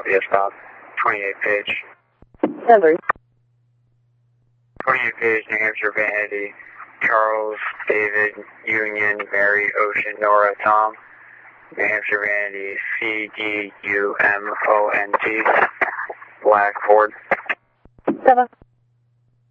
Copy, yes, stop. 28 page. Denver. 28 page, New Hampshire, Vanity. Charles, David, Union, Mary, Ocean, Nora, Tom. New Hampshire, Vanity. CDUMONT. Black, Ford. 7.